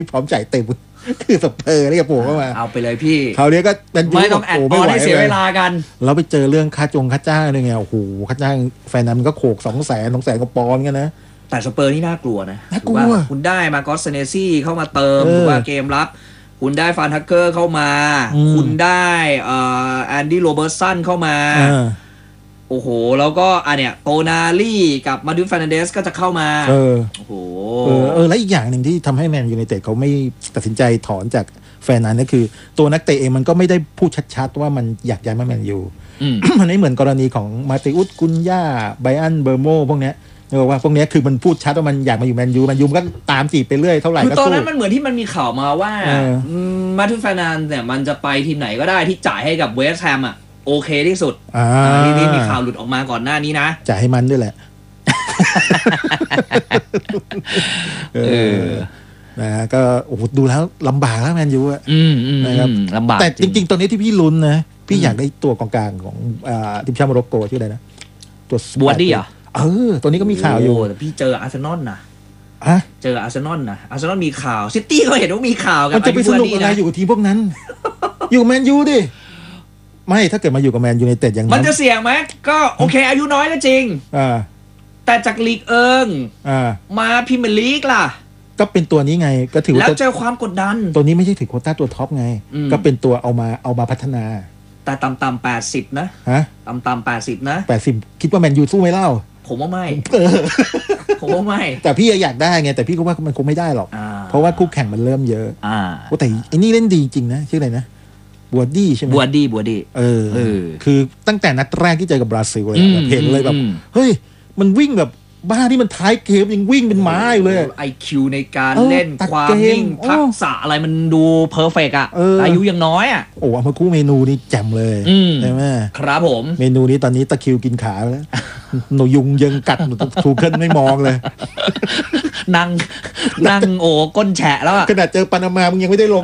พร้อมจ่ายเต็มคือสเปอร์นี่ก็โผล่เข้ามาเอาไปเลยพี่คราวนี้ก็ไม่ต้องแอดออนให้เสียเวลากันเราไปเจอเรื่องค่าจ้างด้วยไงโอ้โหค่าจ้างแฟนนั้นก็โขก200,000 กว่าปอนด์กันนะแต่สเปอร์นี่น่ากลัวนะน่ากลัวคุณได้มากอสเซเนซี่เข้ามาเติมว่าเกมรับคุณได้ฟานทักเกอร์เข้ามาคุณได้แอนดี้โรเบิร์ตสันเข้ามาโอ้โหแล้วก็เนี่ยโตนาลี่กับมาดูฟาร์นันเดสก็จะเข้ามาโอ้โหแล้วอีกอย่างหนึ่งที่ทำให้แมนยูไนเต็ดเขาไม่ตัดสินใจถอนจากแฟนนั้นก็คือตัวนักเตะเองมันก็ไม่ได้พูดชัดๆว่ามันอยากย้ายมาแมนยูมันไม่เหมือนกรณีของมาติอุสกุนย่าไบอันเบอร์โมพวกเนี้ยว่าพวกนี้คือมันพูดชัดว่ามันอยากมาอยู่แมนยูมันก็ตามจีบไปเรื่อยเท่าไหร่ก็สู้ตอนนั้นมันเหมือนที่มันมีข่าวมาว่ามาทูฟาร์นันเนี่ยมันจะไปทีมไหนก็ได้ที่จ่ายให้กับเวสต์แฮมโอเคที่สุดที่มีข่าวหลุดออกมาก่อนหน้านี้นะจ่ายให้มันด้วยแหละนะก็โอ้โหดูแล้วลำบากแล้วแมนยูอะนะครับลำบากแต่จริงๆตอนนี้ที่พี่ลุ้นนะพี่อยากได้ตัวกองกลางของทีมชาติโมร็อกโกชื่ออะไรนะตัวบัวดี้เหรอตัวนี้ก็มีข่าวอยู่แต่พี่เจออาร์เซนอลนะเจออาร์เซนอลนะอาร์เซนอลมีข่าวซิตี้ก็เห็นว่ามีข่าวกันมันจะไปสนุกอะไรอยู่กับทีมพวกนั้นอยู่แมนยูดิไม่ถ้าเกิดมาอยู่กับแมนยูไนเต็ดอย่างนั้นมันจะเสี่ยงไหมก็โอเคอายุน้อยก็จริงแต่จากลีกมาพรีเมียร์ลีกล่ะก็เป็นตัวนี้ไงก็ถือแล้วเจอความกดดันตัวนี้ไม่ใช่ถือโควต้าตัวท็อปไงก็เป็นตัวเอามาพัฒนาแต่ต่ำๆ80นะต่ำๆ80นะ 80คิดว่าแมนยูสู้ไหมเล่าผมว่าไม่ผมว่าไม่แต่พี่อยากได้ไงแต่พี่ก็ว่ามันคงไม่ได้หรอกเพราะว่าคู่แข่งมันเริ่มเยอะแต่ไอ้นี่เล่นดีจริงนะชื่ออะไรนะบัวดี้ใช่ไหมบัวดี้คือตั้งแต่นัดแรกที่เจอกับบราซิลเลยเห็นเลยแบบเฮ้ยมันวิ่งแบบบ้าที่มันท้ายเกมยังวิ่งเป็นม้าอยู่เลย IQ ในการเล่นความนิ่งทักษะอะไรมันดูเพอร์เฟกต์อายุยังน้อยโอ้เอามาคู่เมนูนี่แจ่มเลยใช่ไหมครับผมเมนูนี้ตอนนี้ตะคิวกินขาแล้วหนูยุงยังกัดหนูทูเคิลไม่มองเลยนั่งโอ้ก้นแฉะแล้วขนาดเจอปานามามึงยังไม่ได้ลง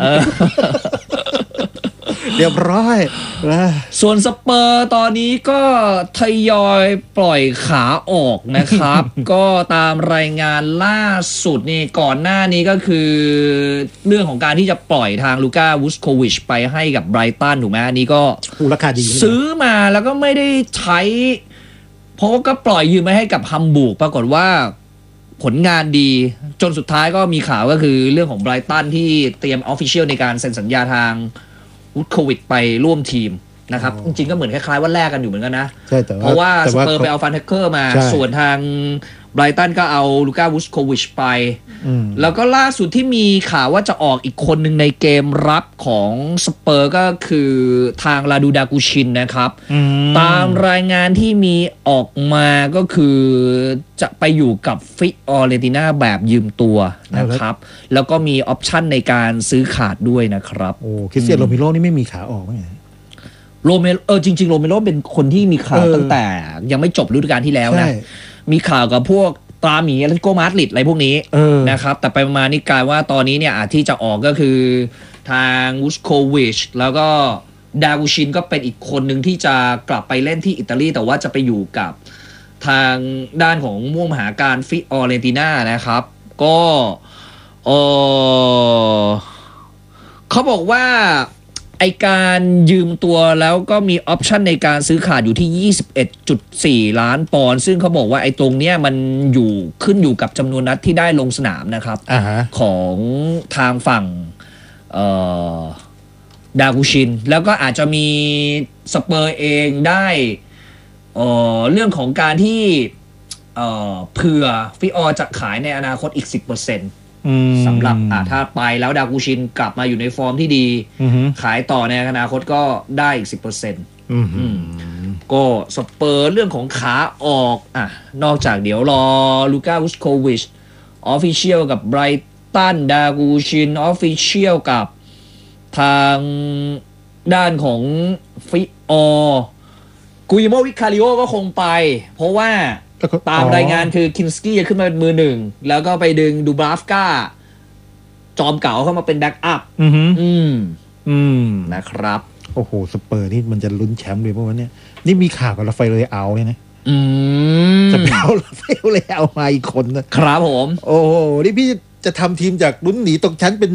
เรียบร้อยส่วนสเปอร์ตอนนี้ก็ทยอยปล่อยขาออกนะครับ ก็ตามรายงานล่าสุดนี่ก่อนหน้านี้ก็คือเรื่องของการที่จะปล่อยทางลูก้าวูสโควิชไปให้กับไบรตันถูกไหมอันนี้ก็ราคาดีซื้อมาแล้วก็ไม่ได้ใช้เพราะก็ปล่อยยืมไปให้กับฮัมบูร์กปรากฏว่าผลงานดีจนสุดท้ายก็มีข่าวก็คือเรื่องของไบรตันที่เตรียมออฟฟิเชียลในการเซ็นสัญญาทางวูดโควิดไปร่วมทีมนะครับจริงๆก็เหมือนคล้ายๆว่าแลกกันอยู่เหมือนกันนะเพราะว่าสเปอร์ไปเอาฟันเทคเกอร์มาส่วนทางไบรตันก็เอาลูก้าวูสโควิชไปแล้วก็ล่าสุดที่มีข่าวว่าจะออกอีกคนหนึ่งในเกมรับของสเปอร์ก็คือทางลาดูดากูชินนะครับตามรายงานที่มีออกมาก็คือจะไปอยู่กับฟิออเรติน่าแบบยืมตัวนะครับแล้วก็มีออปชั่นในการซื้อขาดด้วยนะครับโอ้คริสเตียนโรเมโรนี่ไม่มีขาออกไหมโรเมโรจริงๆโรเมโรเป็นคนที่มีข่าวตั้งแต่ยังไม่จบฤดูกาลที่แล้วนะมีข่าวกับพวกตราหมีแล้วก็มาดริดอะไรพวกนี้นะครับแต่ไปมานี่กลายว่าตอนนี้เนี่ยอาจที่จะออกก็คือทางวูสโควิชแล้วก็ดากูชินก็เป็นอีกคนหนึ่งที่จะกลับไปเล่นที่อิตาลีแต่ว่าจะไปอยู่กับทางด้านของม่วงมหาการฟิออเรนติน่านะครับก็เขาบอกว่าไอการยืมตัวแล้วก็มีออปชันในการซื้อขาดอยู่ที่ 21.4 ล้านปอนด์ซึ่งเขาบอกว่าไอตรงเนี้ยมันอยู่ขึ้นอยู่กับจำนวนนัดที่ได้ลงสนามนะครับของทางฝั่งดากูชินแล้วก็อาจจะมีสเปอร์เองได้เรื่องของการที่เผื่อฟิออจะขายในอนาคตอีก 10%สำหรับถ้าไปแล้วดากูชินกลับมาอยู่ในฟอร์มที่ดีขายต่อในอนาคตก็ได้อีก 10% ก็สเปอร์เรื่องของขาออกนอกจากเดี๋ยวรอลูก้าวูสโควิชออฟฟิเชียลกับไบรตันดากูชินออฟฟิเชียลกับทางด้านของฟิออกุยโมวิคาริโอก็คงไปเพราะว่าตามรายงานคือคินสกี้จะขึ้นมาเป็นมือหนึ่งแล้วก็ไปดึงดูบราฟก้าจอมเก่าเข้ามาเป็นแบ็กอัพนะครับโอ้โหสเปอร์นี่มันจะลุ้นแชมป์เลยเพราะว่าเนี่ยนี่มีข่าวกับราฟาเอลเลอาเนี่ยนะจะไปเอาราฟาเอลเลอามาอีกคนนะครับผมโอ้โหนี่พี่จะทำทีมจากลุ้นหนีตกชั้นเป็น